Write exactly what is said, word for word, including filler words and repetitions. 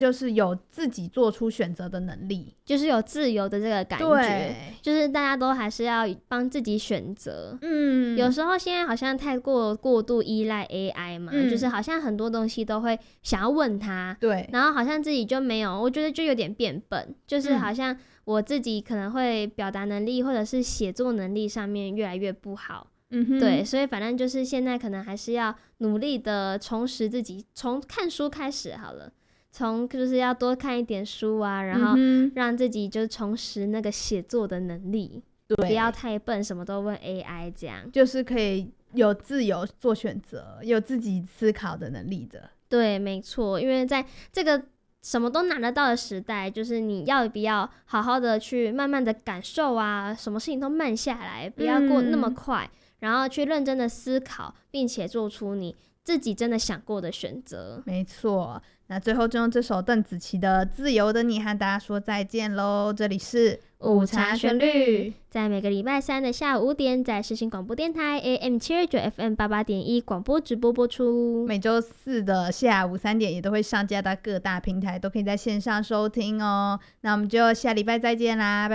就是有自己做出选择的能力， 就是有自由的这个感觉，就是大家都还是要帮自己选择。嗯，有时候现在好像太过过度依赖 A I 嘛、嗯，就是好像很多东西都会想要问他，对，然后好像自己就没有，我觉得就有点变笨，就是好像我自己可能会表达能力或者是写作能力上面越来越不好。嗯哼，对，所以反正就是现在可能还是要努力的重拾自己，从看书开始好了。从就是要多看一点书啊，然后让自己就重拾那个写作的能力，对，不要太笨，什么都问 A I， 这样就是可以有自由做选择，有自己思考的能力的。 对，没错，因为在这个什么都拿得到的时代，就是你要不要好好的去慢慢的感受啊，什么事情都慢下来，不要过那么快、嗯、然后去认真的思考，并且做出你自己真的想过的选择。 没错，那最后就用这首邓紫棋的《自由的你》和大家说再见咯。这里是午茶旋律，在每个礼拜三的下午五点，在世新广播电台 A M 七二九 F M 八八点一广播直播播出。 每周四的下午三点也都会上架到各大平台，都可以在线上收听哦。那我们就下礼拜再见啦，拜拜。